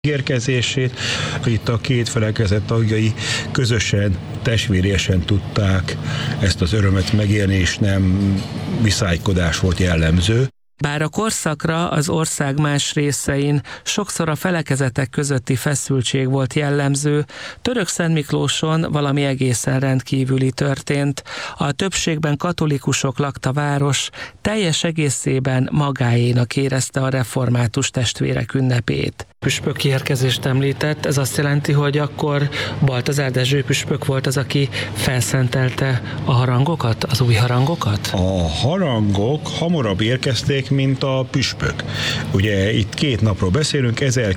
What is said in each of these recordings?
érkezését. Itt a két felekezet tagjai közösen, testvéresen tudták ezt az örömet megélni, és nem viszálykodás volt jellemző. Bár a korszakra az ország más részein sokszor a felekezetek közötti feszültség volt jellemző, Törökszentmiklóson valami egészen rendkívüli történt. A többségben katolikusok lakta város teljes egészében magáénak érezte a református testvérek ünnepét. Püspöki érkezést említett, ez azt jelenti, hogy akkor Baltazár Dezső püspök volt az, aki felszentelte a harangokat, az új harangokat? A harangok hamarabb érkezték, mint a püspök. Ugye itt 2 napról beszélünk,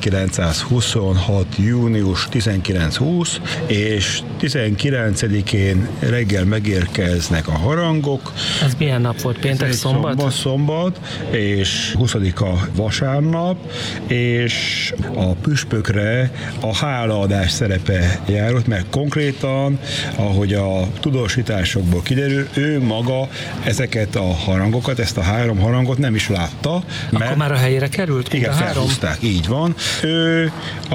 1926. június 19-20, és 19-én reggel megérkeznek a harangok. Ez milyen nap volt? Péntek, szombat? Szombat, és 20-a vasárnap, és a püspökre a hálaadás szerepe járult, mert konkrétan, ahogy a tudósításokból kiderül, ő maga ezeket a harangokat, ezt a 3 harangot nem is látta. Akkor már a helyére került? Igen, felhúzták, így van. Ő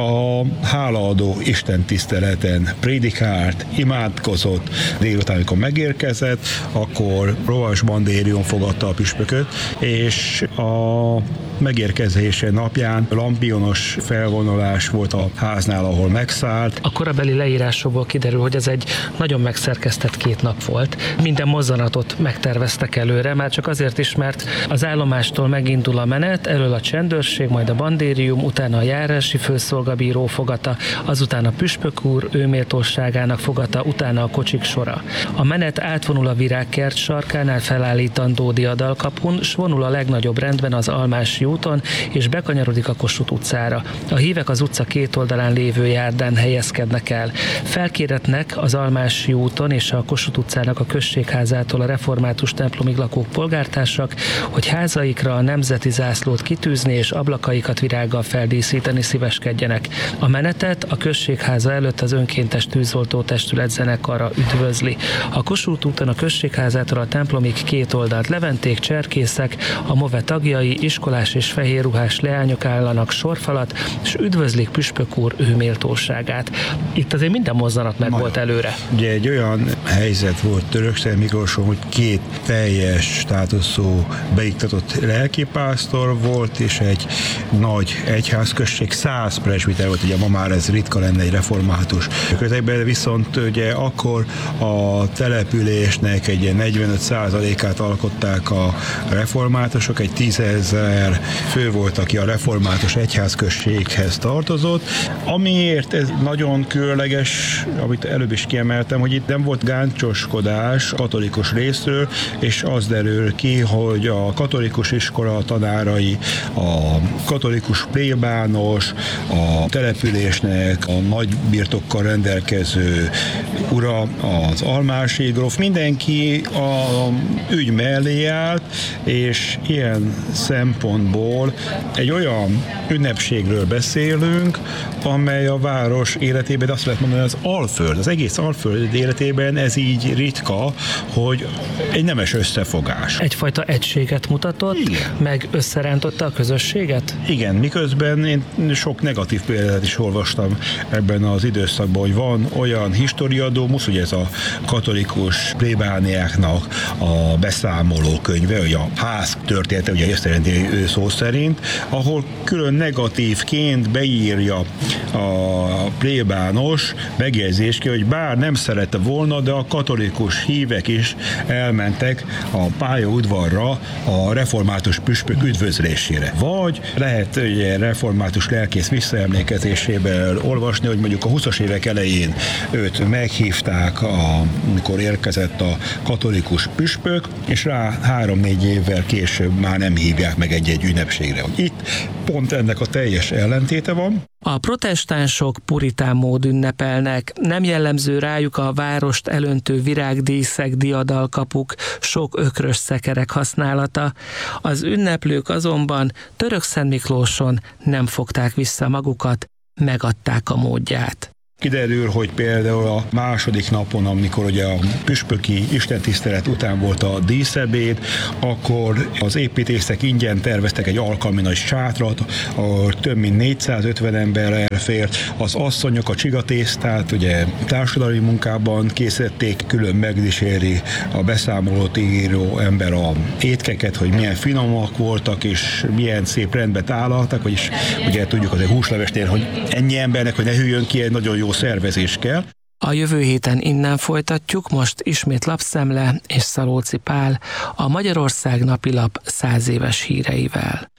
a hálaadó istentiszteleten prédikált, imádkozott, délután, amikor megérkezett, akkor Rovas Bandérium fogadta a püspököt, és a megérkezése napján lampionos felvonulás volt a háznál, ahol megszállt. A korabeli leírásokból kiderül, hogy ez egy nagyon megszerkesztett 2 nap volt. Minden mozzanatot megterveztek előre, már csak azért is, mert az állomástól megindul a menet, elől a csendőrség, majd a bandérium, utána a járási főszolgabíró fogata, azután a püspök úr őméltóságának fogata, utána a kocsik sora. A menet átvonul a Virágkert sarkánál felállítandó diadalkapun, s vonul a legnagyobb rendben az Almási úton, és bekanyarodik a Kossuth utcára. A hívek az utca 2 oldalán lévő járdán helyezkednek el. Felkéretnek az Almási úton és a Kossuth utcának a községházától a református templomig lakó polgártársak, hogy házaikra a nemzeti zászlót kitűzni és ablakaikat virággal feldíszíteni szíveskedjenek. A menetet a községháza előtt az önkéntes tűzoltó testület zenekara üdvözli. A Kossuth úton a községházától a templomig 2 oldalt leventék, cserkészek, a MOVE tagjai, iskolás és fehérruhás leányok állanak sorfalat, és üdvözlik püspök úr ő méltóságát. Itt azért minden mozzanat meg volt előre. Ugye egy olyan helyzet volt Törökszentmiklóson, hogy 2 teljes státuszú beiktatott lelkipásztor volt, és egy nagy egyházközség, 100 presbiter volt, ugye ma már ez ritka lenne egy református közegben, viszont ugye akkor a településnek egy ilyen 45%-át alkották a reformátusok, egy 10 000 fő volt, aki a református egyházközséghez tartozott. Amiért ez nagyon különleges, amit előbb is kiemeltem, hogy itt nem volt gáncsoskodás katolikus részről, és az derül ki, hogy a katolikus iskola tanárai, a katolikus plébános, a településnek a nagy birtokkal rendelkező ura, az Almási gróf, mindenki a ügy mellé állt, és ilyen szempontból egy olyan ünnepségről beszélünk, amely a város életében, azt lehet mondani, az Alföld, az egész Alföld életében ez így ritka, hogy egy nemes összefogás. Egyfajta egységet mutatott, igen, meg összerántotta a közösséget? Igen, miközben én sok negatív példát is olvastam ebben az időszakban, hogy van olyan historiadómusz, hogy ez a katolikus plébániáknak a beszámoló könyve, hogy a ház története, ugye ezt jelenti ő szó szerint, ahol külön negatívként beírja a plébános megjegyzésként, hogy bár nem szerette volna, de a katolikus hívek is elmentek a pályaudvarra a református püspök üdvözlésére. Vagy lehet ugye református lelkész visszaemlékezésében olvasni, hogy mondjuk a 20-as évek elején őt meghívták, amikor érkezett a katolikus püspök, és rá 3-4 évvel később már nem hívják meg egy ünnepségre. Itt pont ennek a teljes ellentéte van. A protestánsok puritán mód ünnepelnek, nem jellemző rájuk a várost elöntő virágdíszek, diadalkapuk, sok ökrös szekerek használata. Az ünneplők azonban Törökszentmiklóson nem fogták vissza magukat, megadták a módját. Kiderül, hogy például a második napon, amikor ugye a püspöki istentisztelet után volt a díszebéd, akkor az építészek ingyen terveztek egy alkalmi nagy sátrat, ahol több mint 450 ember elfért. Az asszonyok a csigatésztát ugye társadalmi munkában készítették, külön megdíséri a beszámolót író ember a étkeket, hogy milyen finomak voltak, és milyen szép rendbe tálaltak, vagyis ugye tudjuk az egy húslevesnél, hogy ennyi embernek, hogy ne hűljön ki, egy nagyon jó szervezés kell. A jövő héten innen folytatjuk, most ismét Lapszemle és Szalóci Pál a Magyarország napilap 100 éves híreivel.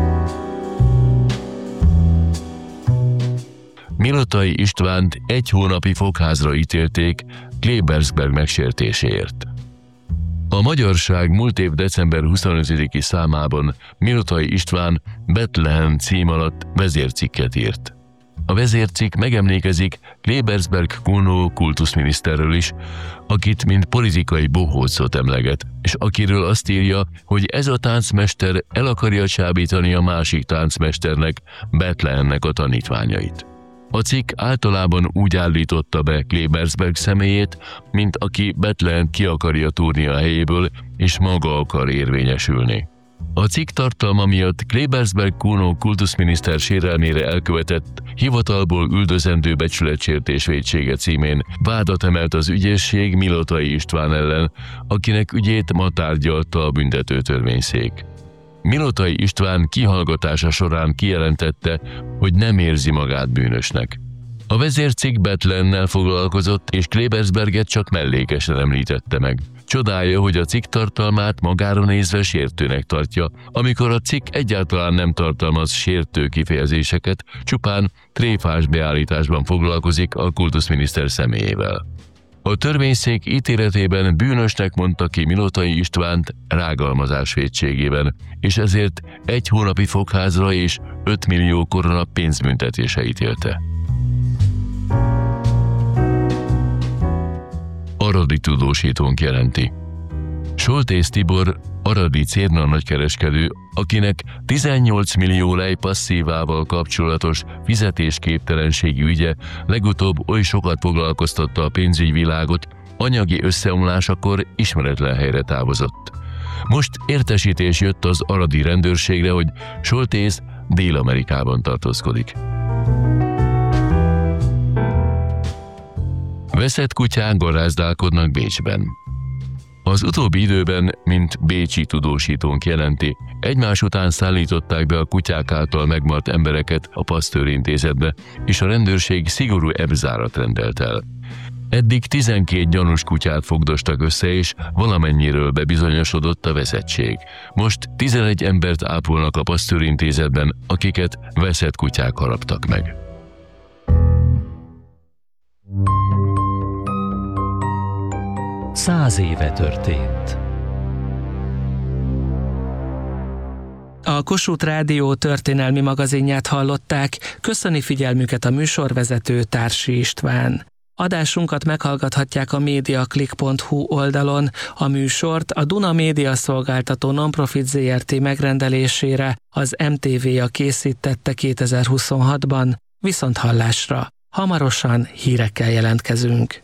Milotai Istvánt 1 hónapi fogházra ítélték Klebersberg megsértéséért. A Magyarság múlt év december 25-i számában Milotai István Betlehem cím alatt vezércikket írt. A vezércikk megemlékezik Klebersberg Kuno kultuszminiszterről is, akit mint politikai bohócot emleget, és akiről azt írja, hogy ez a táncmester el akarja csábítani a másik táncmesternek, Betlehemnek a tanítványait. A cikk általában úgy állította be Klebersberg személyét, mint aki Betlehemt ki akarja túrni a helyéből, és maga akar érvényesülni. A cikk tartalma miatt Klebersberg Kuno kultuszminiszter sérelmére elkövetett, hivatalból üldözendő becsületsértés vétsége címén vádat emelt az ügyészség Milotai István ellen, akinek ügyét ma tárgyalta a büntetőtörvényszék. Milotai István kihallgatása során kijelentette, hogy nem érzi magát bűnösnek. A vezércikk Betlehemmel foglalkozott, és Klebersberget csak mellékesen említette meg. Csodálja, hogy a cikk tartalmát magára nézve sértőnek tartja, amikor a cikk egyáltalán nem tartalmaz sértő kifejezéseket, csupán tréfás beállításban foglalkozik a kultuszminiszter személyével. A törvényszék ítéletében bűnösnek mondta ki Milotai Istvánt rágalmazás vétségében, és ezért 1 hónapi fogházra és 5 millió korona pénzbüntetése ítélte. Aradi tudósítónk jelenti. Soltész Tibor, aradi Cérna nagykereskedő, akinek 18 millió lej passzívával kapcsolatos fizetésképtelenségi ügye legutóbb oly sokat foglalkoztatta a pénzügyvilágot, anyagi összeomlásakor ismeretlen helyre távozott. Most értesítés jött az aradi rendőrségre, hogy Soltész Dél-Amerikában tartózkodik. Veszett kutyák garázdálkodnak Bécsben. Az utóbbi időben, mint bécsi tudósítónk jelenti, egymás után szállították be a kutyák által megmaradt embereket a Pasteur intézetbe, és a rendőrség szigorú ebzárat rendelt el. Eddig 12 gyanús kutyát fogdostak össze, és valamennyiről bebizonyosodott a veszettség. Most 11 embert ápolnak a Pasteur intézetben, akiket veszett kutyák haraptak meg. Száz éve történt. A Kossuth Rádió történelmi magazinját hallották, köszöni figyelmüket a műsorvezető Társi István. Adásunkat meghallgathatják a mediaclick.hu oldalon, a műsort a Duna Média Szolgáltató Nonprofit Zrt. Megrendelésére az MTV-ja készítette 2026-ban, viszonthallásra. Hamarosan hírekkel jelentkezünk.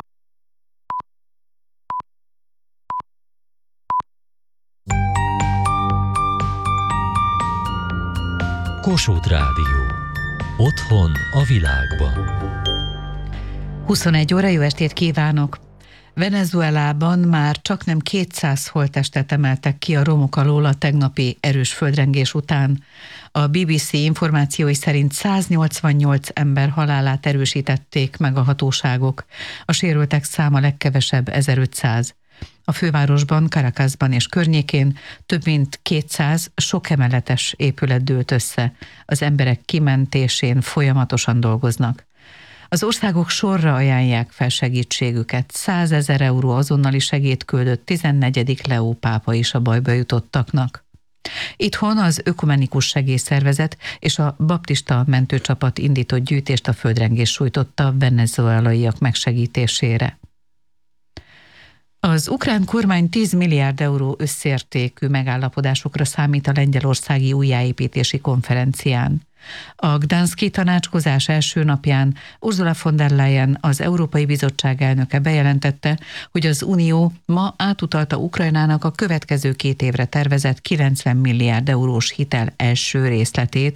Kossuth Rádió. Otthon a világban. 21 óra, jó estét kívánok! Venezuelában már csaknem 200 holttestet emeltek ki a romok alól a tegnapi erős földrengés után. A BBC információi szerint 188 ember halálát erősítették meg a hatóságok. A sérültek száma legkevesebb 1500. A fővárosban, Caracasban és környékén több mint 200 sokemeletes épület dőlt össze. Az emberek kimentésén folyamatosan dolgoznak. Az országok sorra ajánlják fel segítségüket. 100 000 euró azonnali segélyt küldött 14. Leó pápa is a bajba jutottaknak. Itthon az Ökumenikus Segélyszervezet és a baptista mentőcsapat indított gyűjtést a földrengés sújtotta venezuelaiak megsegítésére. Az ukrán kormány 10 milliárd euró összértékű megállapodásokra számít a lengyelországi újjáépítési konferencián. A gdanszki tanácskozás első napján Ursula von der Leyen, az Európai Bizottság elnöke bejelentette, hogy az Unió ma átutalta Ukrajnának a következő 2 évre tervezett 90 milliárd eurós hitel első részletét,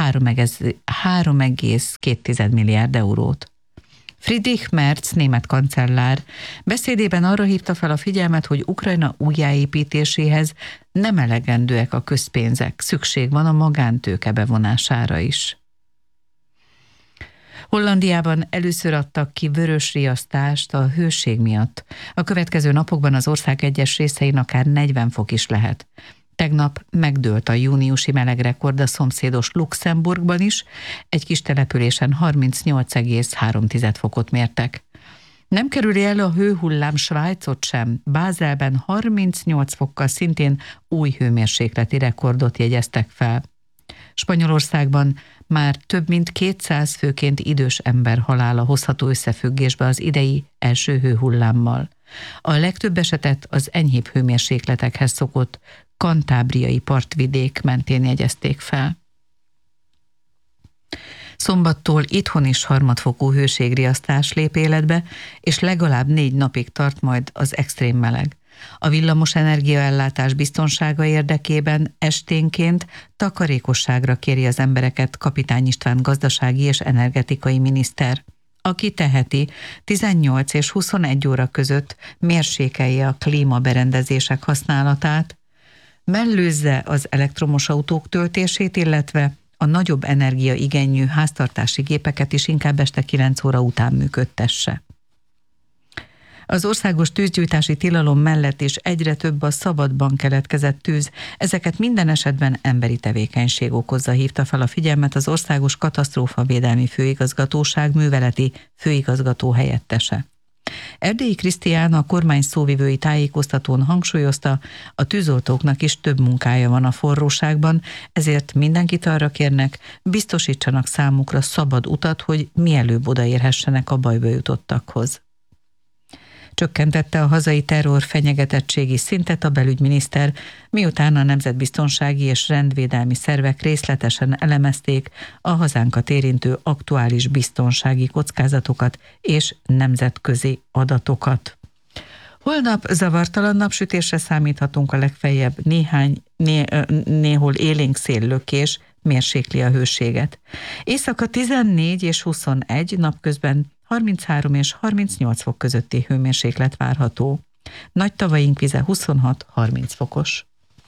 3,2 milliárd eurót. Friedrich Merz német kancellár beszédében arra hívta fel a figyelmet, hogy Ukrajna újjáépítéséhez nem elegendőek a közpénzek, szükség van a magántőke bevonására is. Hollandiában először adtak ki vörös riasztást a hőség miatt. A következő napokban az ország egyes részein akár 40 fok is lehet. Tegnap megdőlt a júniusi melegrekord a szomszédos Luxemburgban is, egy kis településen 38,3 fokot mértek. Nem kerüli el a hőhullám Svájcot sem, Bázelben 38 fokkal szintén új hőmérsékleti rekordot jegyeztek fel. Spanyolországban már több mint 200 főként idős ember halála hozható összefüggésbe az idei első hőhullámmal. A legtöbb esetet az enyhébb hőmérsékletekhez szokott kantábriai partvidék mentén jegyezték fel. Szombattól itthon is harmadfokú hőségriasztás lép életbe, és legalább 4 napig tart majd az extrém meleg. A villamos energiaellátás biztonsága érdekében esténként takarékosságra kéri az embereket Kapitány István gazdasági és energetikai miniszter. Aki teheti, 18 és 21 óra között mérsékelje a klímaberendezések használatát, mellőzze az elektromos autók töltését, illetve a nagyobb energiaigényű háztartási gépeket is inkább este 9 óra után működtesse. Az országos tűzgyújtási tilalom mellett is egyre több a szabadban keletkezett tűz, ezeket minden esetben emberi tevékenység okozza, hívta fel a figyelmet az Országos Katasztrófavédelmi Főigazgatóság műveleti főigazgató helyettese. Erdélyi Krisztián a kormány szóvivői tájékoztatón hangsúlyozta, a tűzoltóknak is több munkája van a forróságban, ezért mindenkit arra kérnek, biztosítsanak számukra szabad utat, hogy mielőbb odaérhessenek a bajba jutottakhoz. Csökkentette a hazai terror fenyegetettségi szintet a belügyminiszter, miután a nemzetbiztonsági és rendvédelmi szervek részletesen elemezték a hazánkat érintő aktuális biztonsági kockázatokat és nemzetközi adatokat. Holnap zavartalan napsütésre számíthatunk, a legfeljebb néhol élénk széllökés mérsékli a hőséget. Éjszaka 14 és 21, napközben 33 és 38 fok közötti hőmérséklet várható. Nagy tavaink vize 26-30 fokos.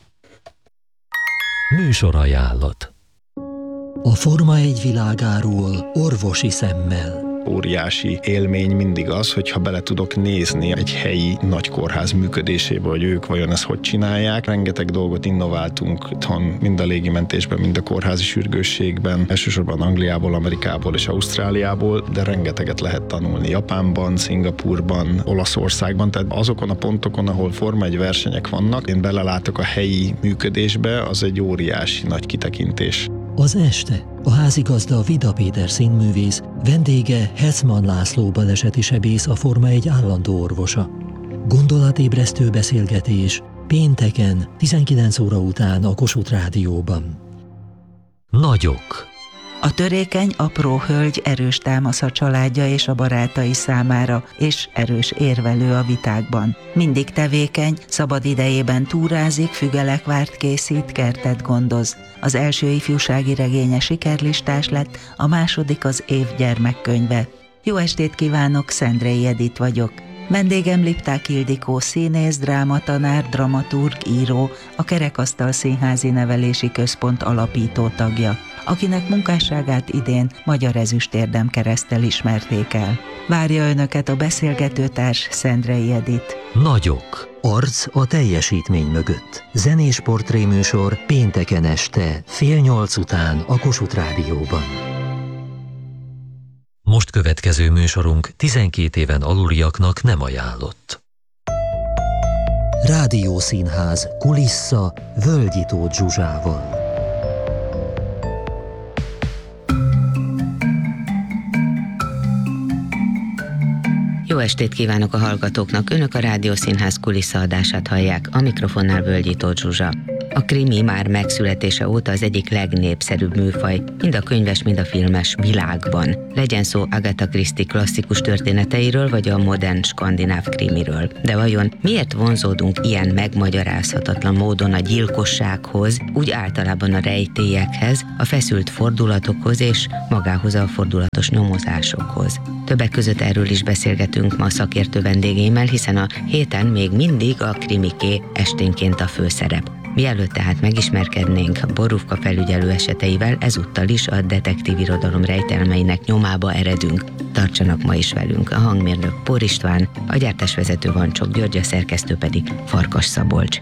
Műsorajánlat. A Forma 1 világáról orvosi szemmel. Óriási élmény mindig az, hogyha bele tudok nézni egy helyi nagy kórház működésébe, hogy ők vajon ezt hogy csinálják. Rengeteg dolgot innováltunk itthon, mind a légimentésben, mind a kórházi sürgősségben, elsősorban Angliából, Amerikából és Ausztráliából, de rengeteget lehet tanulni Japánban, Szingapúrban, Olaszországban, tehát azokon a pontokon, ahol Forma 1 versenyek vannak, én belelátok a helyi működésbe, az egy óriási nagy kitekintés. Az este a házigazda Vida Péter színművész, vendége Hetzmann László baleseti sebész, a Forma 1 állandó orvosa. Gondolatébresztő beszélgetés pénteken 19 óra után a Kossuth Rádióban. Nagyok. A törékeny, apró hölgy erős támasz a családja és a barátai számára, és erős érvelő a vitákban. Mindig tevékeny, szabad idejében túrázik, fügelekvárt készít, kertet gondoz. Az első ifjúsági regénye sikerlistás lett, a második az év gyermekkönyve. Jó estét kívánok, Szendrei Edit vagyok. Vendégem Lipták Ildikó színész, drámatanár, dramaturg, író, a Kerekasztal Színházi Nevelési Központ alapító tagja, akinek munkásságát idén Magyar Ezüstérem kereszttel ismerték el. Várja önöket a beszélgetőtárs Szendrei Edit. Nagyok. Arc a teljesítmény mögött. Zenés portréműsor pénteken este 7:30 után a Kossuth Rádióban. Most következő műsorunk 12 éven aluliaknak nem ajánlott. Rádiószínház kulissza Völgyi Tóth Zsuzsával. Jó estét kívánok a hallgatóknak! Önök a Rádiószínház kuliszaadását hallják, a mikrofonnál Völgyi Tóth Zsuzsa. A krimi már megszületése óta az egyik legnépszerűbb műfaj, mind a könyves, mind a filmes világban. Legyen szó Agatha Christie klasszikus történeteiről, vagy a modern skandináv krimiről. De vajon miért vonzódunk ilyen megmagyarázhatatlan módon a gyilkossághoz, úgy általában a rejtélyekhez, a feszült fordulatokhoz és magához a fordulatos nyomozásokhoz? Többek között erről is beszélgetünk ma a szakértő vendégeimmel, hiszen a héten még mindig a krimiké esténként a főszerep. Mielőtt tehát megismerkednénk Borufka felügyelő eseteivel, ezúttal is a detektív irodalom rejtelmeinek nyomába eredünk. Tartsanak ma is velünk. A hangmérnök Pór István, a gyártásvezető Vancsok György, a szerkesztő pedig Farkas Szabolcs.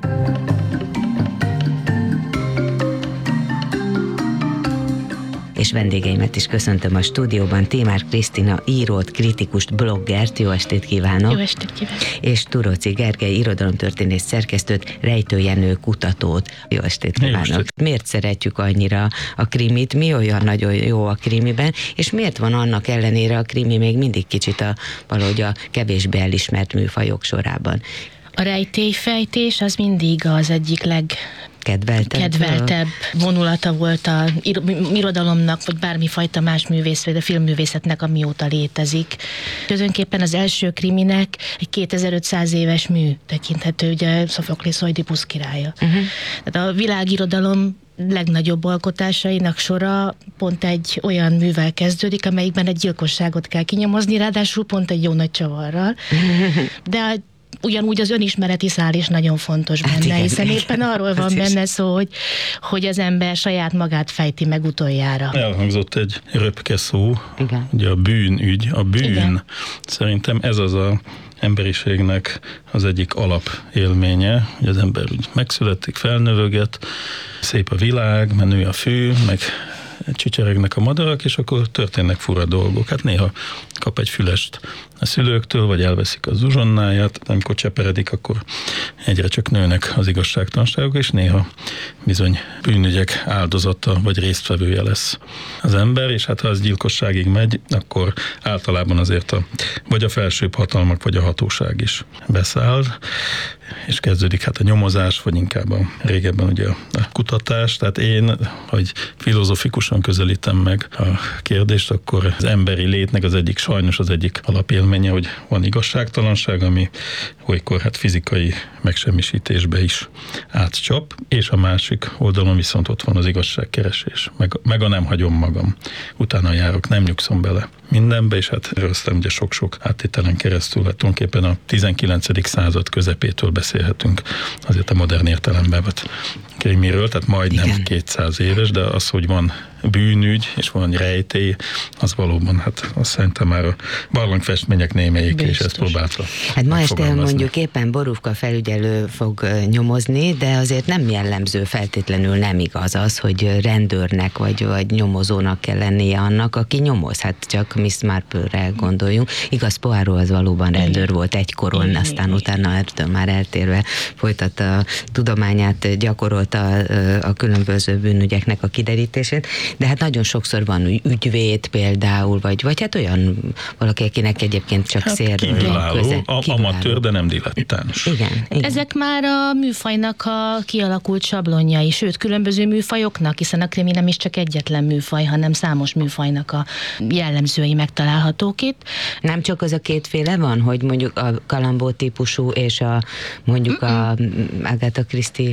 És vendégeimet is köszöntöm a stúdióban, Tímár Krisztina írót, kritikust, bloggert, jó estét kívánok! Jó estét kívánok! És Turóczy Gergely irodalomtörténész szerkesztőt, Rejtő Jenő kutatót, jó estét kívánok! Jó estét. Miért szeretjük annyira a krimit, mi olyan nagyon jó a krimiben, és miért van annak ellenére a krimi még mindig kicsit valahogy a kevésbé elismert műfajok sorában? A rejtélyfejtés az mindig az egyik kedveltebb vonulata volt a irodalomnak, vagy bármifajta más művész, vagy a filmművészetnek, amióta létezik. Tulajdonképpen az első kriminek egy 2500 éves mű tekinthető, ugye Szofoklész Oidipusz királya. Tehát a világirodalom legnagyobb alkotásainak sora pont egy olyan művel kezdődik, amelyikben egy gyilkosságot kell kinyomozni, ráadásul pont egy jó nagy csavarral. De ugyanúgy az önismereti szál is nagyon fontos benne, igen, hiszen éppen arról van benne szó, hogy az ember saját magát fejti meg utoljára. Elhangzott egy röpke szó, ugye a bűnügy, a bűn. Igen. Szerintem ez az a emberiségnek az egyik alapélménye, hogy az ember úgy megszületik, felnövöget, szép a világ, menő a fű, meg csicseregnek a madarak, és akkor történnek fura dolgok. Hát néha kap egy fülest a szülőktől, vagy elveszik az uzsonnáját, amikor cseperedik, akkor egyre csak nőnek az igazságtalanságok, és néha bizony bűnügyek áldozata, vagy résztvevője lesz az ember, és hát ha az gyilkosságig megy, akkor általában azért vagy a felsőbb hatalmak, vagy a hatóság is beszáll, és kezdődik hát a nyomozás, vagy inkább régebben ugye a kutatás. Tehát én, hogy filozofikusan közelítem meg a kérdést, akkor az emberi létnek sajnos az egyik alapélménye, hogy van igazságtalanság, ami olykor hát fizikai megsemmisítésbe is átcsap, és a másik oldalon viszont ott van az igazságkeresés, meg a nem hagyom magam. Utána járok, nem nyugszom bele mindenbe, és hát erről ugye sok-sok áttételen keresztül, hát tulajdonképpen a 19. század közepétől beszélhetünk azért a modern értelemben vett krimiről, tehát majdnem 200 éves, de az, hogy van bűnügy, és van rejtély, az valóban, hát azt szerintem már a barlangfestmények némelyik, és ezt próbálta. Hát ma este mondjuk éppen Borufka felügyelő fog nyomozni, de azért nem jellemző, feltétlenül nem igaz az, hogy rendőrnek vagy nyomozónak kell lennie annak, aki nyomoz. Hát csak Miss Marple-re gondoljunk. Igaz, Poirot az valóban rendőr volt egykoron, aztán utána ettől már eltérve folytatta a tudományát, gyakorolta a különböző bűnügyeknek a kiderítését, de hát nagyon sokszor van ügyvéd például, vagy hát olyan valaki, akinek egyébként csak kívülálló, amatőr, de nem dilettáns. Igen. Ezek már a műfajnak a kialakult sablonjai, sőt, különböző műfajoknak, hiszen a krimi nem is csak egyetlen műfaj, hanem számos műfajnak a jellemzői megtalálhatók itt. Nem csak az a kétféle van, hogy mondjuk a Columbo típusú és mondjuk a Agatha Christie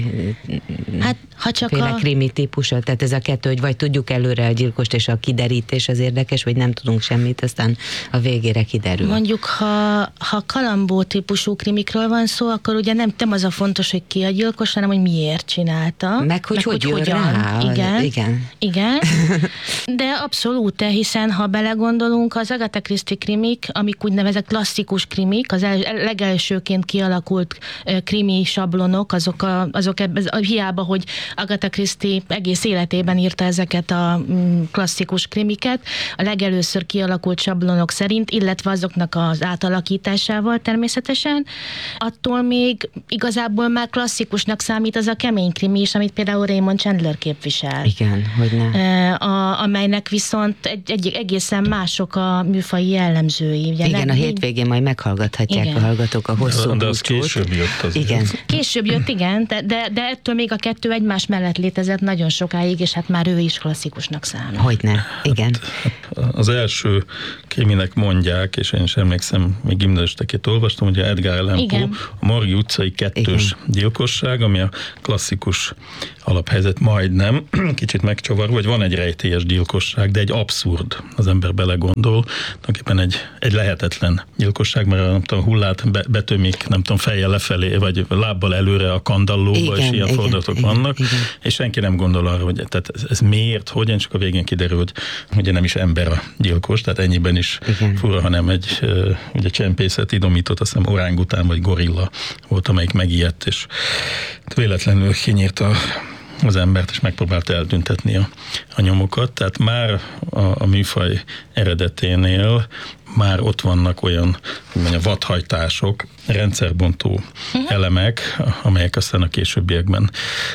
ha csak féle krimi típusa, tehát ez a kettő, hogy vagy tudjuk előre a gyilkost, és a kiderítés az érdekes, vagy nem tudunk semmit, aztán a végére kiderül. Mondjuk, ha Columbo típusú krimikről van szó, akkor ugye nem az a fontos, hogy ki a gyilkos, hanem hogy miért csinálta. Meg hogy hogyan. Rá. Igen. De abszolút, hiszen ha belegondolunk, az Agatha Christie krimik, amik úgynevezett klasszikus krimik, az legelsőként kialakult krimi sablonok, azok hiába hiába, hogy Agatha Christie egész életében írta ezeket a klasszikus krimiket, a legelőször kialakult sablonok szerint, illetve azoknak az átalakításával természetesen, attól még igazából már klasszikusnak számít az a kemény krimi is, amit például Raymond Chandler képvisel. Igen, hogyne. Amelynek viszont egészen mások a műfaji jellemzői. Ugye igen, a hétvégén majd meghallgathatják a hallgatók a hosszú búcsút. De az később jött azért. Igen. Később jött, igen, de ettől még a kettő egymás mellett létezett nagyon sokáig, és hát már ő is klasszikusnak számít. Hogyne, igen. Hát az első kriminek mondják, és én is emlékszem, még gimnazistaként olvastam, hogy Edgar Allan Poe, a Margit utcai 2-s gyilkosság, ami a klasszikus alaphelyzet majdnem, kicsit megcsavarva, hogy van egy rejtélyes gyilkosság, de egy abszurd, az ember belegondol, tulajdonképpen egy lehetetlen gyilkosság, mert nem tudom, hullát betömik, nem tudom, fejjel lefelé, vagy lábbal előre a kandallóba, és ilyen fordulatok vannak, és senki nem gondol arra, hogy tehát ez miért, hogyan, csak a végén kiderül, hogy ugye nem is ember a gyilkos, tehát ennyiben is fura, hanem egy ugye csempészet idomított, azt hiszem orángután vagy gorilla volt, amelyik megijedt, és véletlenül kinyírta az embert, és megpróbálta eltüntetni a nyomokat. Tehát már a műfaj eredeténél már ott vannak olyan vadhajtások, rendszerbontó elemek, amelyek aztán a későbbiekben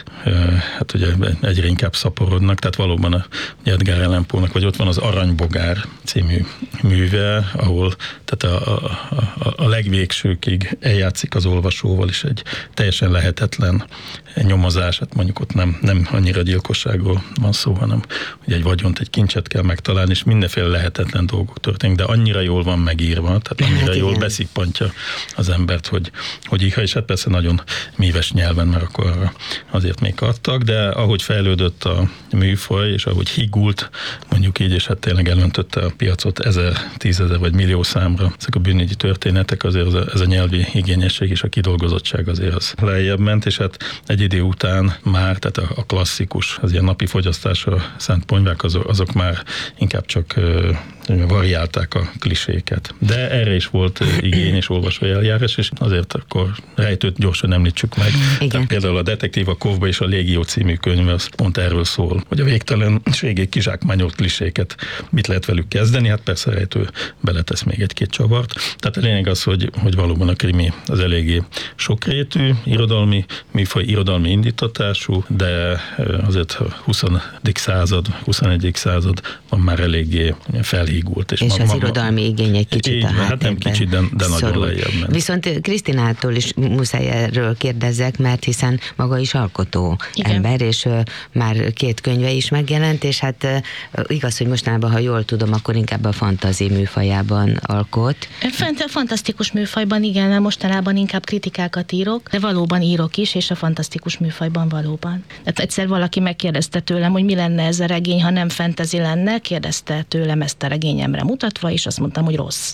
hát ugye egyre inkább szaporodnak, tehát valóban a Edgar Allan Poe-nak, vagy ott van az Aranybogár című műve, ahol tehát a legvégsőkig eljátszik az olvasóval is egy teljesen lehetetlen nyomozás, hát mondjuk ott nem annyira gyilkosságról van szó, hanem ugye egy vagyont, egy kincset kell megtalálni, és mindenféle lehetetlen dolgok történnek, de annyira jól van megírva, tehát annyira jól beszippantja az embert, hogy iha, és hát persze nagyon míves nyelven, mert akkor azért még adtak, de ahogy fejlődött a műfaj, és ahogy higult, mondjuk így, és hát tényleg elöntötte a piacot 1000, 10 000 vagy millió számra ezek a bűnügyi történetek, azért ez a nyelvi igényesség és a kidolgozottság azért az lejjebb ment, és hát egy idő után már, tehát a klasszikus, az ilyen napi fogyasztásra szánt ponyvák, azok már inkább csak variálták a kliséket. De erre is volt igény és olvasói eljárás, és azért akkor rejtőt gyorsan említsük meg. Tehát például a Detektív a Kovba és a Légió című könyv, az pont erről szól, hogy a végtelenségig kizsákmányolt kliséket mit lehet velük kezdeni, hát persze rejtő beletesz még egy-két csavart. Tehát a lényeg az, hogy valóban a krimi az eléggé sokrétű, irodalmi műfaj, irodalmi indítatású, de azért a 20. század, 21. század van már eléggé felhígult. És az irodalmi igény egy kicsit a hát nem kicsit, de nagyon lejjebb ment. Viszont Krisztinától is muszáj erről kérdezzek, mert hiszen maga is alkotó ember, és már 2 könyve is megjelent, és hát igaz, hogy mostanában, ha jól tudom, akkor inkább a fantasy műfajában alkot. Fantasztikus műfajban, igen, mostanában inkább kritikákat írok, de valóban írok is, és a fantasztikus műfajban valóban. Tehát egyszer valaki megkérdezte tőlem, hogy mi lenne ez a regény, ha nem fantasy lenne, kérdezte tőlem ezt a regényemre mutatva, és azt mondtam, hogy rossz.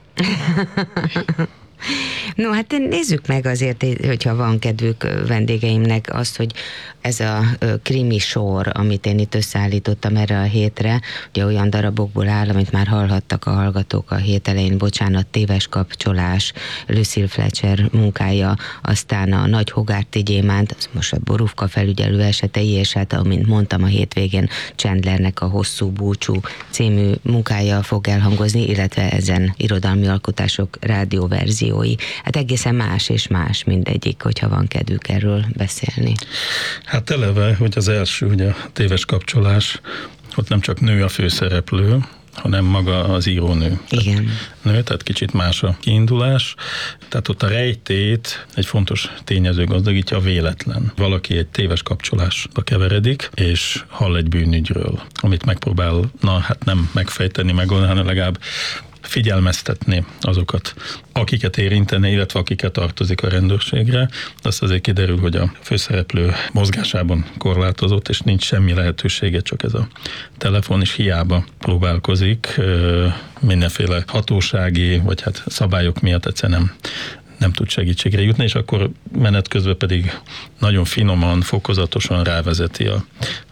No, hát nézzük meg azért, hogyha van kedvük vendégeimnek azt, hogy ez a krimi sor, amit én itt összeállítottam erre a hétre, ugye olyan darabokból áll, amit már hallhattak a hallgatók a hét elején, bocsánat, Téves kapcsolás, Lucille Fletcher munkája, aztán a Nagy Hogarthi Gyémánt, az most a Borufka felügyelő esetei, és hát, amint mondtam, a hétvégén Chandlernek a Hosszú búcsú című munkája fog elhangozni, illetve ezen irodalmi alkotások rádióverziói. Hát egészen más és más mindegyik, hogyha van kedvük erről beszélni. Hát eleve, hogy az első, ugye a Téves kapcsolás, ott nem csak nő a főszereplő, hanem maga az írónő. Igen. Tehát kicsit más a kiindulás. Tehát ott a rejtét egy fontos tényező gazdagítja, a véletlen. Valaki egy téves kapcsolásba keveredik, és hall egy bűnügyről, amit megpróbál, hát nem megfejteni, megoldani, hanem legalább figyelmeztetni azokat, akiket érintene, illetve akiket tartozik a rendőrségre. Azt azért kiderül, hogy a főszereplő mozgásában korlátozott, és nincs semmi lehetősége, csak ez a telefon, és hiába próbálkozik mindenféle hatósági, vagy hát szabályok miatt egyszerűen nem tud segítségre jutni, és akkor menet közben pedig nagyon finoman, fokozatosan rávezeti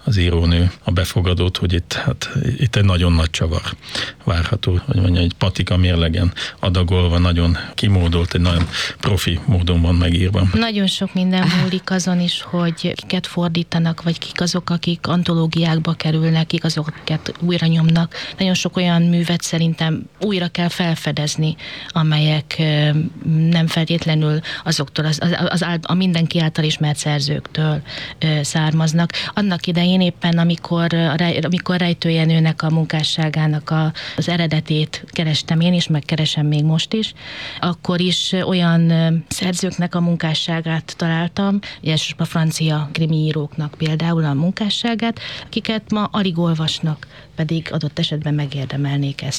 az írónő a befogadót, hogy itt egy nagyon nagy csavar várható, hogy mondja, egy patika mérlegen adagolva, nagyon kimódolt, egy nagyon profi módon van megírva. Nagyon sok minden múlik azon is, hogy kiket fordítanak, vagy kik azok, akik antológiákba kerülnek, kik azok, akiket újra nyomnak. Nagyon sok olyan művet szerintem újra kell felfedezni, amelyek nem feltétlenül azoktól, a mindenki által ismert szerzőktől származnak. Annak idején éppen, amikor Rejtő Jenőnek a munkásságának az eredetét kerestem én is, megkeresem még most is, akkor is olyan szerzőknek a munkásságát találtam, elsősorban a francia krimiíróknak például a munkásságát, akiket ma alig olvasnak, pedig adott esetben megérdemelnék ezt.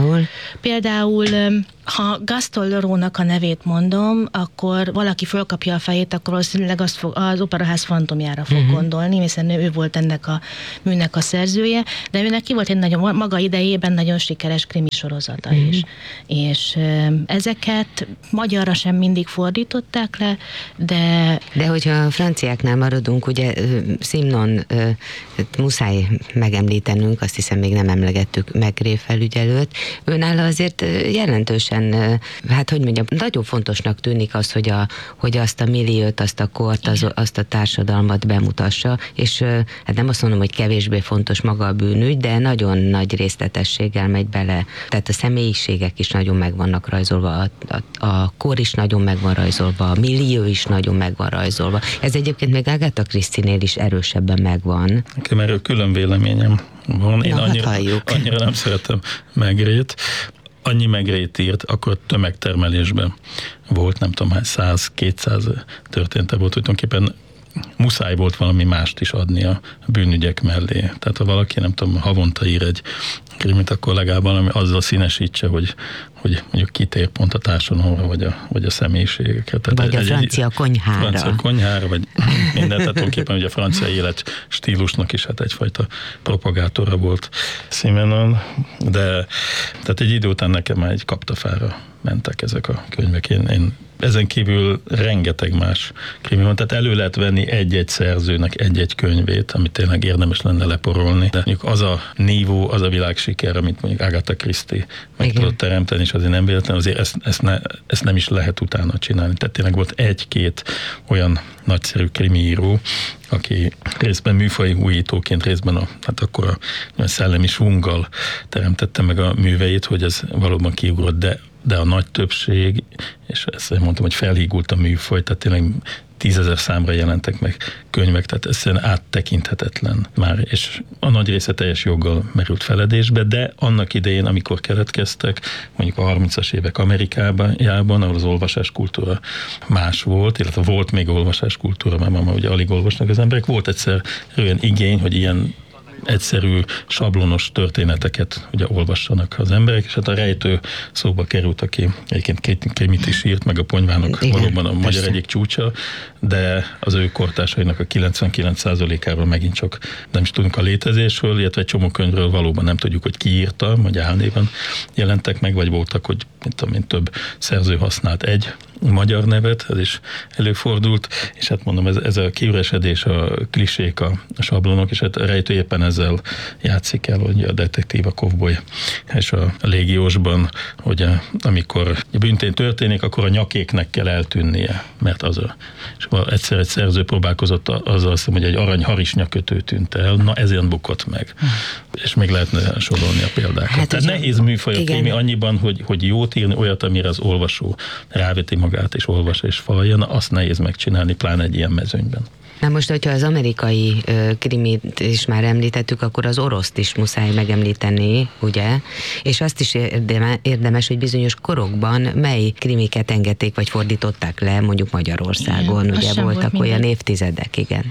Például, ha Gaston Leroux-nak a nevét mondom, akkor valaki fölkapja a fejét, akkor valószínűleg az Operaház fantomjára fog gondolni, hiszen ő volt ennek a műnek a szerzője, de őnek ki volt egy nagyon, maga idejében nagyon sikeres krimi sorozata is. És ezeket magyarra sem mindig fordították le, de hogyha a franciáknál maradunk, ugye Simon muszáj megemlítenünk, azt hiszem még nem emlegettük Maigret felügyelőt. Őnála azért jelentősen, hát hogy mondjam, nagyon fontosnak tűnik az, hogy azt a milliót, azt a kort, azt a társadalmat bemutassa, és hát nem azt mondom, hogy kevésbé fontos maga a bűnügy, de nagyon nagy részletességgel megy bele. Tehát a személyiségek is nagyon meg vannak rajzolva, a kor is nagyon meg van rajzolva, a millió is nagyon meg van rajzolva. Ez egyébként még Agatha Christie-nél is erősebben megvan. Nekem erről külön véleményem van. Én annyira nem szeretem Maigret. Annyi Maigret írt, akkor tömegtermelésben volt, nem tudom, 100-200 története volt, tulajdonképpen muszáj volt valami mást is adni a bűnügyek mellé. Tehát ha valaki, nem tudom, havonta ír egy krimit, akkor legalább valami azzal színesítse, hogy mondjuk kitér pont a társadalomra, vagy a személyiségeket. Vagy a francia konyhára. Francia konyhára, vagy minden. Tehát tulajdonképpen ugye a francia élet stílusnak is hát egyfajta propagátora volt Simenon, de tehát egy idő után nekem már egy kaptafára mentek ezek a könyvek. Én ezen kívül rengeteg más krimi van, tehát elő lehet venni egy-egy szerzőnek egy-egy könyvét, amit tényleg érdemes lenne leporolni. De mondjuk az a nívó, az a világsiker, amit mondjuk Agatha Christie meg tudott teremteni, és azért nem véletlen, azért ezt nem is lehet utána csinálni. Tehát tényleg volt egy-két olyan nagyszerű krimiíró, aki részben műfai újítóként, részben akkor a szellemi svunggal teremtette meg a műveit, hogy ez valóban kiugrott, de a nagy többség, és ezt mondtam, hogy felhígult a műfaj, tehát tényleg 10 000 számra jelentek meg könyvek, tehát ez áttekinthetetlen már, és a nagy része teljes joggal merült feledésbe, de annak idején, amikor keletkeztek, mondjuk a 30-as évek Amerikában, ahol az olvasáskultúra más volt, illetve volt még olvasáskultúra, mert ma ugye alig olvasnak az emberek, volt egyszer olyan igény, hogy ilyen egyszerű, sablonos történeteket ugye olvassanak az emberek, és hát a Rejtő szóba került, aki egyébként krimit is írt, meg a Ponyvának valóban a magyar egyik csúcsa, de az ő kortársainak a 99%-áról megint csak nem is tudunk a létezésről, illetve egy csomó könyvről valóban nem tudjuk, hogy ki írta, vagy álnéven jelentek meg, vagy voltak, hogy több szerző használt egy magyar nevet, ez is előfordult, és hát mondom, ez a kiüresedés, a klisék, a sablonok, és hát a Rejtő éppen ezzel játszik el, hogy a detektív, a kovboly és a légiósban, hogy amikor a bűntény történik, akkor a nyakéknek kell eltűnnie, mert és egyszer egy szerző próbálkozott azzal, hogy egy arany harisnyakötő tűnt el, na ezért bukott meg. És még lehetne sorolni a példákat. Hát tehát nehéz műfaj a krimi annyiban, hogy jót írni, olyat, amire az olvasó ráveti magát, és olvas, és falja, azt nehéz megcsinálni, pláne egy ilyen mezőnyben. Na most, hogyha az amerikai krimit is már említettük, akkor az oroszt is muszáj megemlíteni, ugye? És azt is érdemes, hogy bizonyos korokban mely krimiket engedték, vagy fordították le, mondjuk Magyarországon, igen, ugye voltak olyan évtizedek, igen.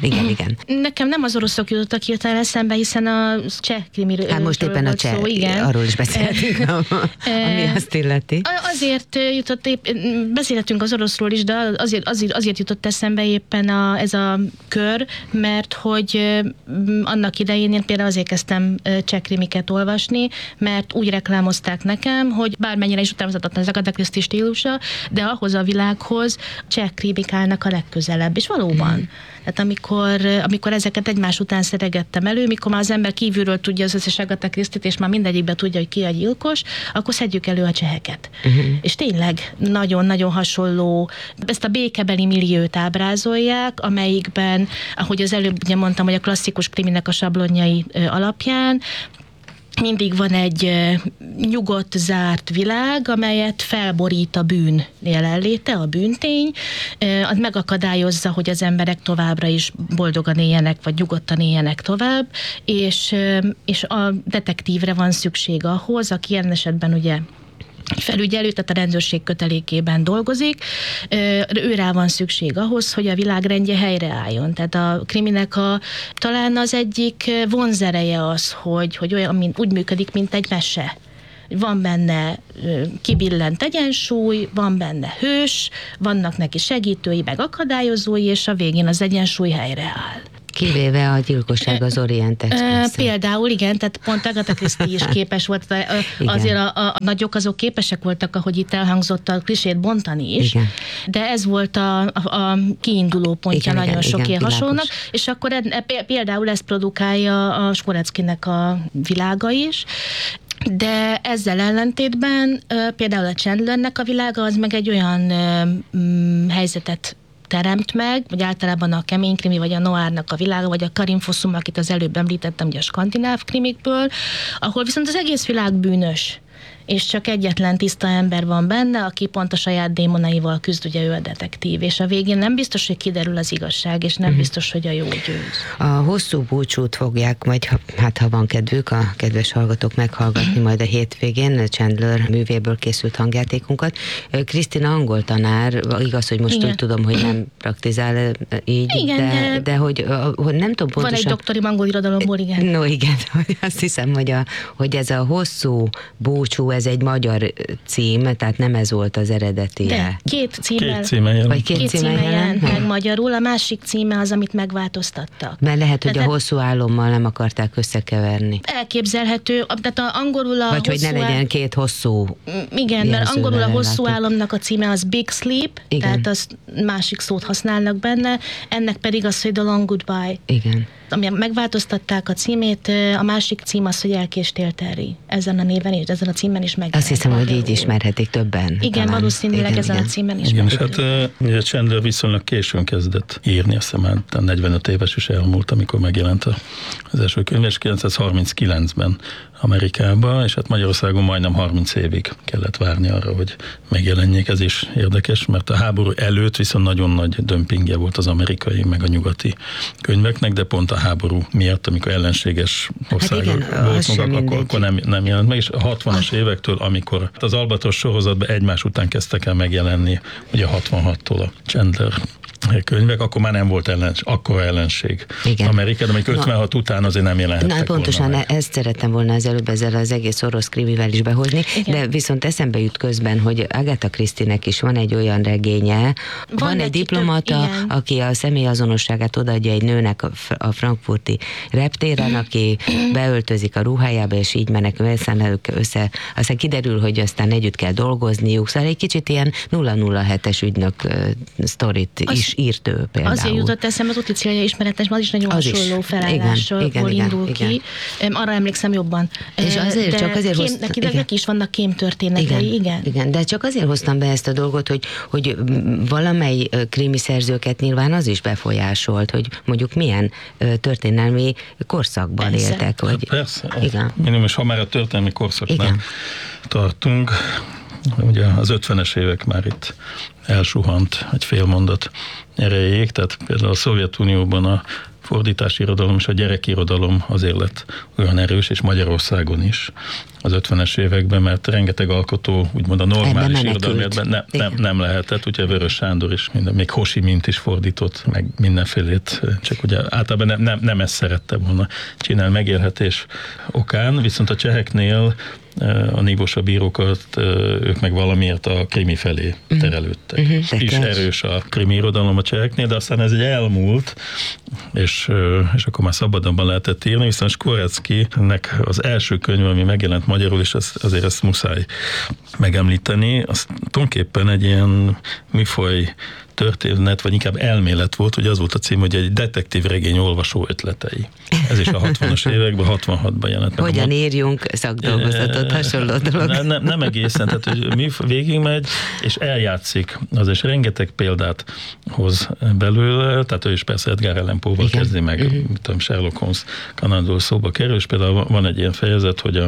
Nekem nem az oroszok jutottak hirtelen eszembe, hiszen a cseh krimiről hát most éppen a cseh, szó, igen. Arról is beszéltünk, ami azt illeti. Azért jutott, beszélhetünk az oroszról is, de azért jutott eszembe éppen ez a kör, mert hogy annak idején én például azért kezdtem cseh krimiket olvasni, mert úgy reklámozták nekem, hogy bármennyire is utánozhatatlan az Agatha Christie stílusa, de ahhoz a világhoz cseh krimik állnak a legközelebb. És valóban. Tehát amikor ezeket egymás után szeregettem elő, mikor már az ember kívülről tudja az összes Agatha Christie-t, és már mindegyikben tudja, hogy ki a gyilkos, akkor szedjük elő a cseheket. És tényleg nagyon-nagyon hasonló, ezt a békebeli milliót ábrázolják, amelyikben, ahogy az előbb ugye mondtam, hogy a klasszikus kriminek a sablonjai alapján, mindig van egy nyugodt, zárt világ, amelyet felborít a bűn jelenléte, a bűntény, az megakadályozza, hogy az emberek továbbra is boldogan éljenek, vagy nyugodtan éljenek tovább, és a detektívre van szükség ahhoz, aki ilyen esetben ugye felügyelő, tehát a rendőrség kötelékében dolgozik, őrá van szükség ahhoz, hogy a világrendje helyreálljon. Tehát a kriminek talán az egyik vonzereje az, hogy olyan, úgy működik, mint egy mese. Van benne kibillent egyensúly, van benne hős, vannak neki segítői, meg akadályozói, és a végén az egyensúly helyreáll. Kivéve a gyilkosság az Orient Express. Például igen, tehát pont Agatha Christie is képes volt, azért a nagyok azok képesek voltak, ahogy itt elhangzott, a klisét bontani is, igen. De ez volt a kiinduló pontja igen, nagyon sok ilyen hasonlónak, és akkor például ezt produkálja a Smoreckinek a világa is, de ezzel ellentétben például a Chandlernek a világa az meg egy olyan helyzetet teremt meg, vagy általában a kemény krimi, vagy a noárnak a világa, vagy a Karim Fossum, akit az előbb említettem, ugye a skandináv krimikből, ahol viszont az egész világ bűnös, és csak egyetlen tiszta ember van benne, aki pont a saját démonaival küzd, ugye ő a detektív, és a végén nem biztos, hogy kiderül az igazság, és nem biztos, hogy a jó győz. A hosszú búcsút fogják majd, ha van kedvük, a kedves hallgatók meghallgatni majd a hétvégén, Chandler művéből készült hangjátékunkat. Krisztina angol tanár, igaz, hogy most igen. Úgy tudom, hogy nem praktizál így, igen, de hogy nem tudom pontosan... Van egy doktori angol irodalomból, igen. No igen, azt hiszem, hogy ez a hosszú búcsú, ez egy magyar cím, tehát nem ez volt az eredeti. De két címmel jelent meg magyarul, a másik címe az, amit megváltoztattak. Mert lehet, hogy a hosszú álommal nem akarták összekeverni. Elképzelhető, tehát angolul a vagy hogy ne legyen két hosszú. Igen, mert angolul a hosszú álomnak a címe az Big Sleep, igen. Tehát az másik szót használnak benne, ennek pedig az, hogy The Long Goodbye. Igen. Ami megváltoztatták a címét, a másik cím az, hogy Elkéstél Terry. Ezen a néven és ezen a címen is meg. Azt hiszem, hogy így ismerhetik többen. Igen, talán. Valószínűleg ezen a címen is. Igen, és hát ugye Chandler viszonylag későn kezdett írni, azt hiszem, 45 éves is elmúlt, amikor megjelent az első könyv, és 1939-ben Amerikában, és hát Magyarországon majdnem 30 évig kellett várni arra, hogy megjelenjék. Ez is érdekes, mert a háború előtt viszont nagyon nagy dömpingje volt az amerikai, meg a nyugati könyveknek, de pont a háború miatt, amikor ellenséges országok voltunk, akkor nem jelent meg, és a 60-as évektől, amikor az Albatros sorozatban egymás után kezdtek el megjelenni, ugye 66-tól a Chandler könyvek, akkor már nem volt akkora ellenség Amerikában, amelyik 56 után azért nem jelenhettek pontosan volna ezt szerettem volna az előbb ezzel az egész orosz krimivel is behozni, igen. De viszont eszembe jut közben, hogy Agatha Christie-nek is van egy olyan regénye, van egy diplomata, aki a személyazonosságát odaadja egy nőnek a frankfurti reptéren, aki beöltözik a ruhájába, és így mennek össze. Aztán kiderül, hogy aztán együtt kell dolgozniuk, szóval egy kicsit ilyen 007-es ügynök sztorit is írt ő például. Azért jutott eszembe, az Uticilja ismeretes, az is nagyon hasonló felállásról indul ki. Arra emlékszem jobban. És azért, csak azért neki is vannak kémtörténetei, igen. De csak azért hoztam be ezt a dolgot, hogy valamely krimi szerzőket nyilván az is befolyásolt, hogy mondjuk milyen történelmi korszakban éltek. Vagy... Persze. Igen. És ha már a történelmi korszaknál tartunk, ugye az 50-es évek már itt elsuhant egy fél mondat erejéig, tehát például a Szovjetunióban a fordítási irodalom és a gyerekirodalom azért lett olyan erős, és Magyarországon is az 50-es években, mert rengeteg alkotó, úgymond a normális irodalomban nem lehetett, ugye Vörös Sándor is, még Ho Chi Minh-t is fordított, meg mindenfélét, csak ugye általában nem ezt szerette volna csinálni megélhetés okán, viszont a cseheknél a nívósabb bírókat, ők meg valamiért a krimi felé terelődtek. És erős a krimi irodalom a cseheknél, de aztán ez egy elmúlt, és akkor már szabadabban lehetett írni, viszont Skoreckinek az első könyv, ami megjelent magyarul, és azért ezt muszáj megemlíteni, az tulajdonképpen egy ilyen műfaj történet, vagy inkább elmélet volt, hogy az volt a cím, hogy egy detektív regény olvasó ötletei. Ez is a 60-as években, 66-ban jelent meg. Hogyan írjunk szakdolgozatot, hasonló dolog? Nem egészen, tehát hogy végigmegy, és eljátszik az, és rengeteg példát hoz belőle, tehát ő is persze Edgar Allan Poe-val kezdi meg, mit tudom, Sherlock Holmes Kanadról szóba kerül, és például van egy ilyen fejezet, hogy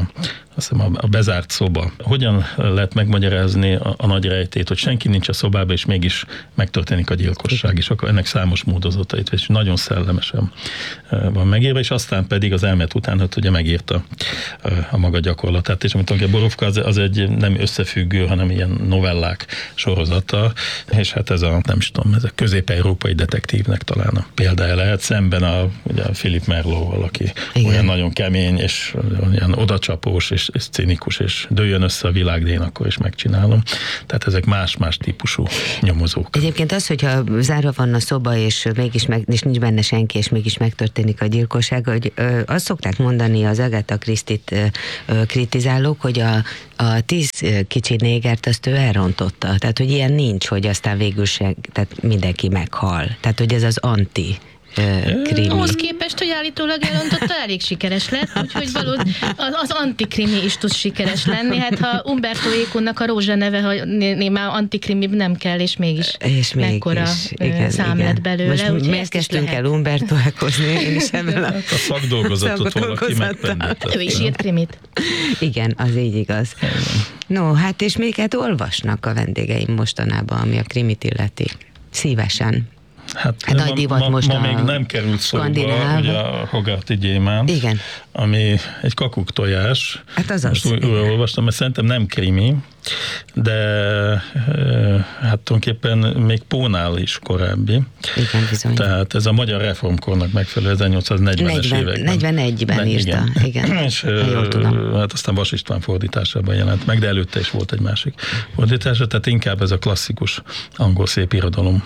a bezárt szoba. Hogyan lehet megmagyarázni a nagy rejtét, hogy senki nincs a szobában, és mégis megtörténik a gyilkosság, és akkor ennek számos módozatait, és nagyon szellemesen van megírva, és aztán pedig az elmélet után, hogy ugye megírta a maga gyakorlatát, és amit a Borovka az egy nem összefüggő, hanem ilyen novellák sorozata, és hát ez a közép-európai detektívnek talán a példája lehet, szemben ugye a Philip Marlowe-val, aki olyan nagyon kemény, és olyan odacsapós, és cinikus, és dőljön össze a világ, de én akkor is megcsinálom. Tehát ezek más-más típusú nyomozók. Egyébként az, hogyha zárva van a szoba, és mégis és nincs benne senki, és mégis megtörténik a gyilkosság, hogy azt szokták mondani az Agatha Christie-t kritizálók, hogy a 10 kicsi négert azt ő elrontotta. Tehát, hogy ilyen nincs, hogy aztán végül tehát mindenki meghal. Tehát, hogy ez az anti krimi. Ahhoz képest, hogy állítólag elrontotta, elég sikeres lett, úgyhogy az antikrimi is tud sikeres lenni. Hát ha Umberto Eco-nak a Rózsa neve, ha már antikrimi nem kell, és mégis mekkora szám lett belőle. Most miért kezdtünk el Umberto Ecozni? Én is ebben a szakdolgozatot valaki megpendített. Ő is írt krimit. Igen, az így igaz. No, hát és még olvasnak a vendégeim mostanában, ami a krimit illeti. Szívesen. Hát nagy divat ma még nem került szóba, ugye a Hogarth gyémánt, ami egy kakuk tojás. Hát az most újra olvastam, mert szerintem nem krimi, de hát tulajdonképpen még Pónál is korábbi. Igen, bizony. Tehát ez a magyar reformkornak megfelelő 1840-es években. 41-ben írta, igen. És hát aztán Vas István fordításában jelent meg, de előtte is volt egy másik fordítása, tehát inkább ez a klasszikus angol szép irodalomba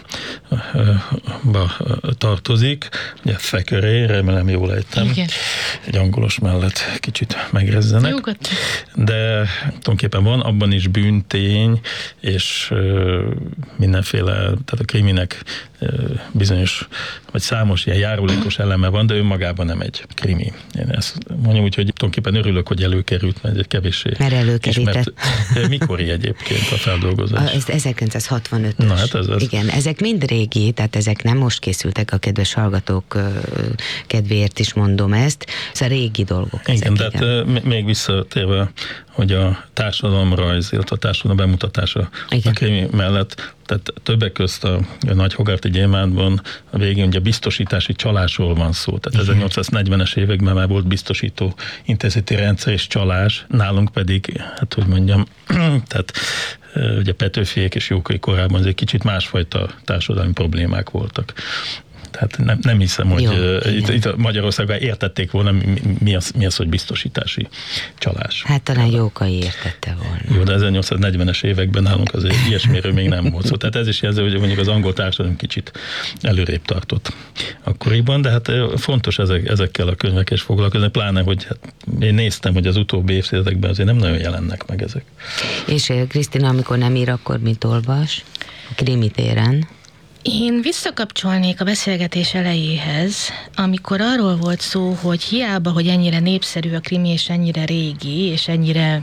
tartozik. Ugye Thackeray, remélem jól ejtem. Igen. Egy angolos mellett kicsit megrezzenek. De tulajdonképpen van abban is bűntény, és mindenféle, tehát a kriminek bizonyos, vagy számos ilyen járulékos eleme van, de önmagában nem egy krimi. Én ezt mondjam úgy, hogy tulajdonképpen örülök, hogy előkerült, mert egy kevéssé. Mert előkerített. Mikori egyébként a feldolgozás? Ez 1965-ös. Na, hát ez. Igen, ezek mind régi, tehát ezek nem most készültek, a kedves hallgatók kedvéért is mondom ezt. Ez a régi dolgok. Igen, tehát még visszatérve, hogy a társadalomrajz, illetve a társadalom bemutatása a krimi mellett, tehát többek közt a nagy Hogarth gyémántban a végén ugye biztosítási csalásról van szó. Tehát 1840-es években már volt biztosító intézeti rendszer és csalás, nálunk pedig, hát hogy mondjam, tehát ugye Petőfiék és Jókai korában azért kicsit másfajta társadalmi problémák voltak. Tehát nem hiszem, hogy itt Magyarországon értették volna, mi az, hogy biztosítási csalás. Hát talán Jókai értette volna. Jó, de 1840-es években nálunk azért ilyesmiről még nem volt szó. Tehát ez is jelzi, hogy mondjuk az angol társadalom kicsit előrébb tartott akkoriban, de hát fontos ezekkel a könyvekkel is foglalkozni, pláne, hogy hát én néztem, hogy az utóbbi évtizedekben azért nem nagyon jelennek meg ezek. És Krisztina, amikor nem ír, akkor mit olvas? A krimi téren? Én visszakapcsolnék a beszélgetés elejéhez, amikor arról volt szó, hogy hiába, hogy ennyire népszerű a krimi, és ennyire régi, és ennyire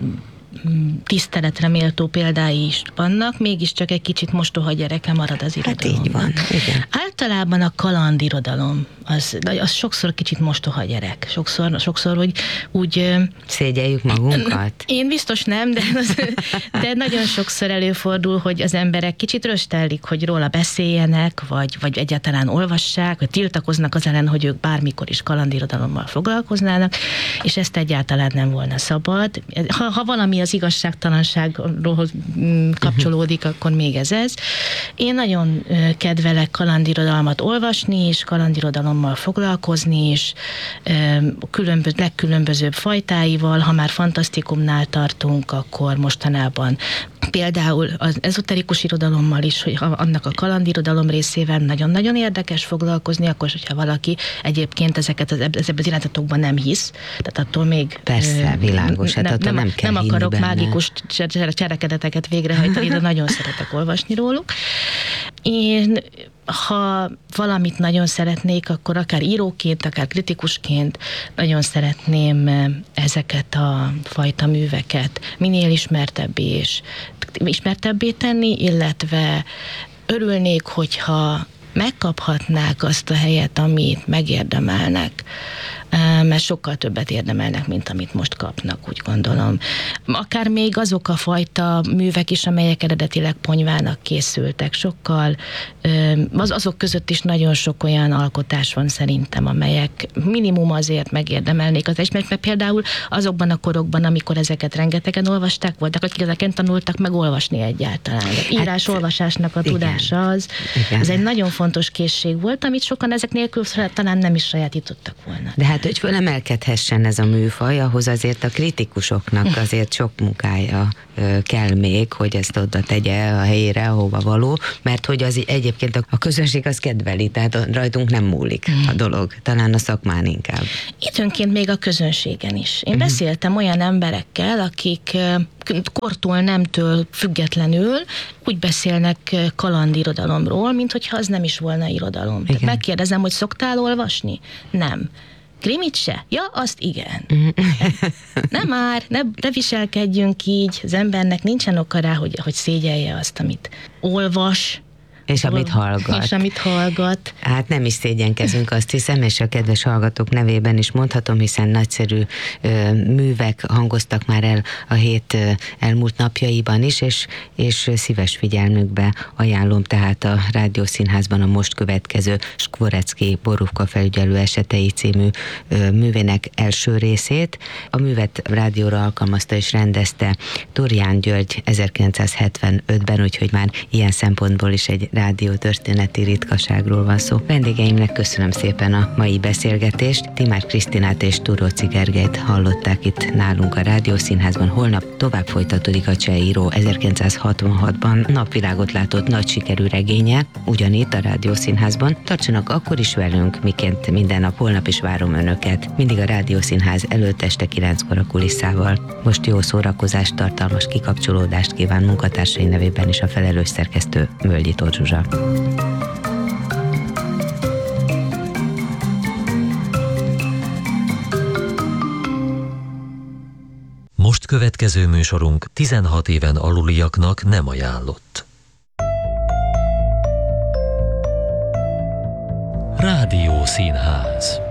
tiszteletre méltó példái is vannak, mégiscsak egy kicsit mostoha gyereke marad az irodalom. Hát így van, igen. Általában a kalandirodalom, az sokszor kicsit mostoha gyerek. Sokszor hogy úgy... Szégyeljük magunkat? Én biztos nem, de nagyon sokszor előfordul, hogy az emberek kicsit röstellik, hogy róla beszéljenek, vagy egyáltalán olvassák, vagy tiltakoznak az ellen, hogy ők bármikor is kalandirodalommal foglalkoznának, és ezt egyáltalán nem volna szabad. Ha valami ami az igazságtalanságról kapcsolódik, akkor még ez. Én nagyon kedvelek kalandirodalmat olvasni, és kalandirodalommal foglalkozni, és legkülönbözőbb fajtáival. Ha már fantasztikumnál tartunk, akkor mostanában például az ezoterikus irodalommal is, hogy annak a kalandirodalom részével nagyon-nagyon érdekes foglalkozni, akkor, hogyha valaki egyébként ezekben az irányzatokban nem hisz, tehát attól még... Persze, világos, hát attól nem kell nem akarok benne. mágikus cselekedeteket végrehajtani, de nagyon szeretek olvasni róluk. Én, ha valamit nagyon szeretnék, akkor akár íróként, akár kritikusként nagyon szeretném ezeket a fajta műveket minél ismertebbé tenni, illetve örülnék, hogyha megkaphatnák azt a helyet, amit megérdemelnek, mert sokkal többet érdemelnek, mint amit most kapnak, úgy gondolom. Akár még azok a fajta művek is, amelyek eredetileg ponyvának készültek, sokkal, azok között is nagyon sok olyan alkotás van szerintem, amelyek minimum azért megérdemelnék az is, mert például azokban a korokban, amikor ezeket rengetegen olvasták, voltak, akik ezeken tanultak meg olvasni egyáltalán. Írás-olvasásnak a tudása az ez egy nagyon fontos készség volt, amit sokan ezek nélkül talán nem is sajátítottak volna. De hát, hogy fölemelkedhessen ez a műfaj, ahhoz azért a kritikusoknak azért sok munkája kell még, hogy ezt oda tegye a helyére, ahova való, mert hogy az egyébként a közönség az kedveli, tehát rajtunk nem múlik a dolog, talán a szakmán inkább. Időnként még a közönségen is. Én beszéltem olyan emberekkel, akik kortól, nemtől függetlenül úgy beszélnek kalandirodalomról, mint hogyha az nem is volna irodalom. Tehát megkérdezem, hogy szoktál olvasni? Nem. Krimit se? Ja, azt igen. Nem már, ne viselkedjünk így, az embernek nincsen oka rá, hogy szégyelje azt, amit olvas, és amit hallgat. Hát nem is szégyenkezünk, azt hiszem, és a kedves hallgatók nevében is mondhatom, hiszen nagyszerű művek hangoztak már el a hét elmúlt napjaiban is, és szíves figyelmükbe ajánlom tehát a Rádiószínházban a most következő Skvorecki Borúvka felügyelő esetei című művének első részét. A művet rádióra alkalmazta és rendezte Torján György 1975-ben, úgyhogy már ilyen szempontból is egy rádiótörténeti ritkaságról van szó. Vendégeimnek köszönöm szépen a mai beszélgetést. Timár Krisztinát és Turóci Gergelyt hallották itt nálunk a Rádiószínházban. Holnap tovább folytatódik a cseh író 1966-ban napvilágot látott nagy sikerű regénye, ugyanitt a Rádiószínházban. Tartsanak akkor is velünk, miként minden nap, holnap is várom önöket. Mindig a Rádiószínház előtt este 9-kor a kulisszával. Most jó szórakozást, tartalmas kikapcsolódást kíván munkatársai nevében is a felelős szerkesztő Völgyi Tóth Zsuzsa. Most következő műsorunk 16 éven aluliaknak nem ajánlott. Rádiószínház.